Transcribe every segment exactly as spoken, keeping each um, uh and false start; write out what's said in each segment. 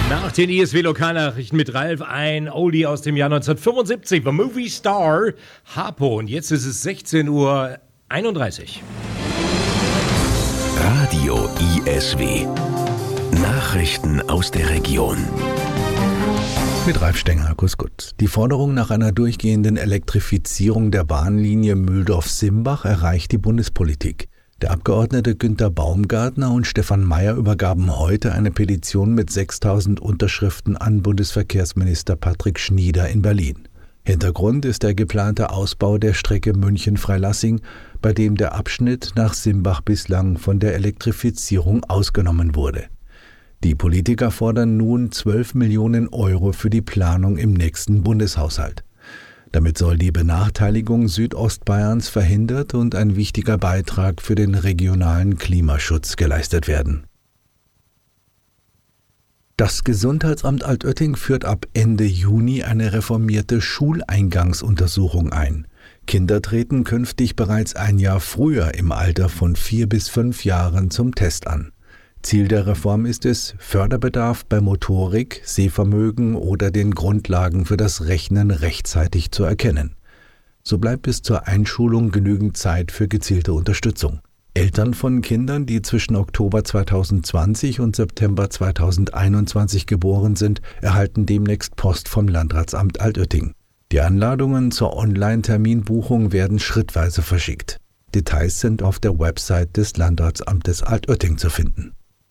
Nach den I S W-Lokalnachrichten mit Ralf ein Oldie aus dem Jahr neunzehnhundertfünfundsiebzig, The Movie Star, Harpo. Und jetzt ist es sechzehn Uhr einunddreißig. Radio I S W. Nachrichten aus der Region. Mit Ralf Stenger, grüß Gott. Die Forderung nach einer durchgehenden Elektrifizierung der Bahnlinie Mühldorf-Simbach erreicht die Bundespolitik. Der Abgeordnete Günther Baumgartner und Stefan Mayer übergaben heute eine Petition mit sechstausend Unterschriften an Bundesverkehrsminister Patrick Schnieder in Berlin. Hintergrund ist der geplante Ausbau der Strecke München-Freilassing, bei dem der Abschnitt nach Simbach bislang von der Elektrifizierung ausgenommen wurde. Die Politiker fordern nun zwölf Millionen Euro für die Planung im nächsten Bundeshaushalt. Damit soll die Benachteiligung Südostbayerns verhindert und ein wichtiger Beitrag für den regionalen Klimaschutz geleistet werden. Das Gesundheitsamt Altötting führt ab Ende Juni eine reformierte Schuleingangsuntersuchung ein. Kinder treten künftig bereits ein Jahr früher im Alter von vier bis fünf Jahren zum Test an. Ziel der Reform ist es, Förderbedarf bei Motorik, Sehvermögen oder den Grundlagen für das Rechnen rechtzeitig zu erkennen. So bleibt bis zur Einschulung genügend Zeit für gezielte Unterstützung. Eltern von Kindern, die zwischen Oktober zweitausendzwanzig und September zweitausendeinundzwanzig geboren sind, erhalten demnächst Post vom Landratsamt Altötting. Die Anladungen zur Online-Terminbuchung werden schrittweise verschickt. Details sind auf der Website des Landratsamtes Altötting zu finden.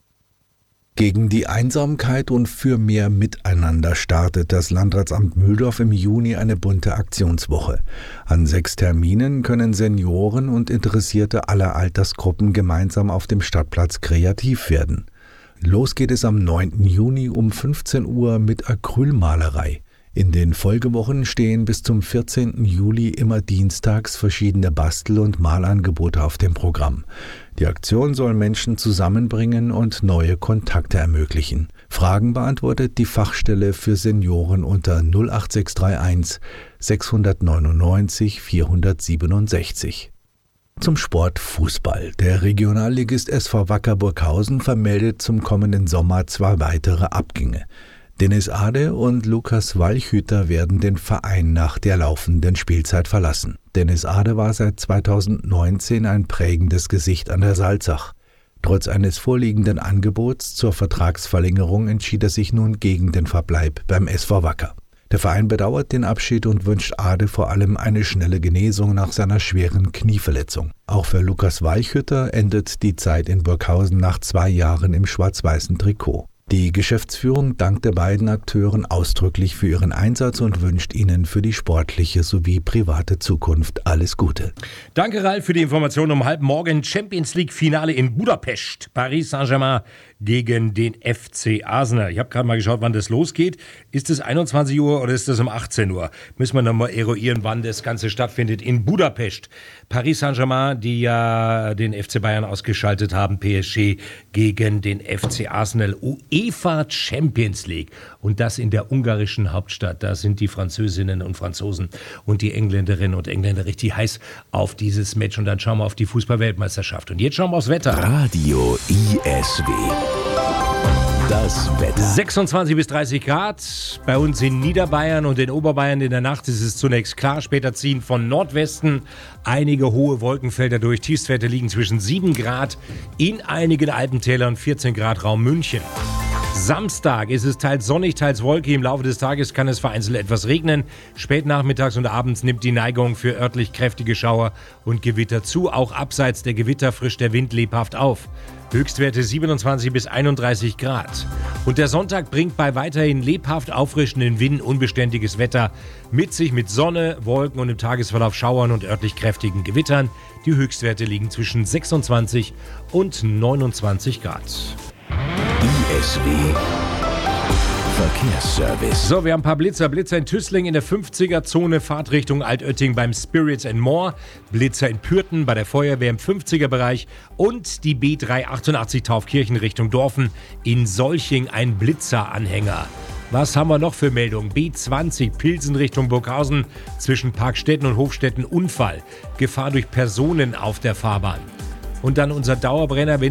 Gegen die Einsamkeit und für mehr Miteinander startet das Landratsamt Mühldorf im Juni eine bunte Aktionswoche. An sechs Terminen können Senioren und Interessierte aller Altersgruppen gemeinsam auf dem Stadtplatz kreativ werden. Los geht es am neunten Juni um fünfzehn Uhr mit Acrylmalerei. In den Folgewochen stehen bis zum vierzehnten Juli immer dienstags verschiedene Bastel- und Malangebote auf dem Programm. Die Aktion soll Menschen zusammenbringen und neue Kontakte ermöglichen. Fragen beantwortet die Fachstelle für Senioren unter null acht sechs drei eins sechs neun neun vier sieben sechs. Zum Sport Fußball. Der Regionalligist S V Wacker Burghausen vermeldet zum kommenden Sommer zwei weitere Abgänge. Dennis Ade und Lukas Walchhüter werden den Verein nach der laufenden Spielzeit verlassen. Dennis Ade war seit zweitausendneunzehn ein prägendes Gesicht an der Salzach. Trotz eines vorliegenden Angebots zur Vertragsverlängerung entschied er sich nun gegen den Verbleib beim S V Wacker. Der Verein bedauert den Abschied und wünscht Ade vor allem eine schnelle Genesung nach seiner schweren Knieverletzung. Auch für Lukas Walchhüter endet die Zeit in Burghausen nach zwei Jahren im schwarz-weißen Trikot. Die Geschäftsführung dankte beiden Akteuren ausdrücklich für ihren Einsatz und wünscht ihnen für die sportliche sowie private Zukunft alles Gute. Danke, Ralf, für die Information. Um halb morgen Champions League Finale in Budapest. Paris Saint-Germain gegen den F C Arsenal. Ich habe gerade mal geschaut, wann das losgeht. Ist es einundzwanzig Uhr oder ist es um achtzehn Uhr? Müssen wir nochmal eruieren, wann das Ganze stattfindet in Budapest. Paris Saint-Germain, die ja den F C Bayern ausgeschaltet haben, P S G gegen den F C Arsenal. UEFA Champions League. Und das in der ungarischen Hauptstadt. Da sind die Französinnen und Franzosen und die Engländerinnen und Engländer richtig heiß auf dieses Match. Und dann schauen wir auf die Fußball-Weltmeisterschaft. Und jetzt schauen wir aufs Wetter. Radio I S W. Das Wetter. sechsundzwanzig bis dreißig Grad bei uns in Niederbayern und in Oberbayern. In der Nacht ist es zunächst klar, später ziehen von Nordwesten einige hohe Wolkenfelder durch. Tiefstwerte liegen zwischen sieben Grad in einigen Alpentälern und vierzehn Grad Raum München. Samstag ist es teils sonnig, teils wolkig. Im Laufe des Tages kann es vereinzelt etwas regnen. Spät nachmittags und abends nimmt die Neigung für örtlich kräftige Schauer und Gewitter zu. Auch abseits der Gewitter frischt der Wind lebhaft auf. Höchstwerte siebenundzwanzig bis einunddreißig Grad. Und der Sonntag bringt bei weiterhin lebhaft auffrischenden Winden unbeständiges Wetter mit sich mit Sonne, Wolken und im Tagesverlauf Schauern und örtlich kräftigen Gewittern. Die Höchstwerte liegen zwischen sechsundzwanzig und neunundzwanzig Grad. I S W Verkehrsservice. So, wir haben ein paar Blitzer. Blitzer in Tüßling in der fünfziger-Zone, Fahrtrichtung Altötting beim Spirits and More. Blitzer in Pürten bei der Feuerwehr im fünfziger-Bereich. Und die B dreihundertachtundachtzig Taufkirchen Richtung Dorfen in Solching ein Blitzeranhänger. Was haben wir noch für Meldungen? B zwanzig Pilsen Richtung Burghausen zwischen Parkstetten und Hofstetten Unfall. Gefahr durch Personen auf der Fahrbahn. Und dann unser Dauerbrenner, wenn